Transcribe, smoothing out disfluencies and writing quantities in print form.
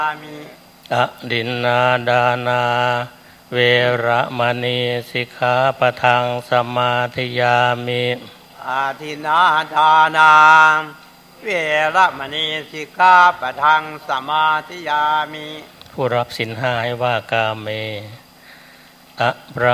มิอดินนาดานาเวระมณีสิกขาปะทังสมาธิยามิอาทินนาทานาเวระมณีสิกขาปะทังสมาธิยามิผู้รับศีลห้าให้ว่ากาเมอะ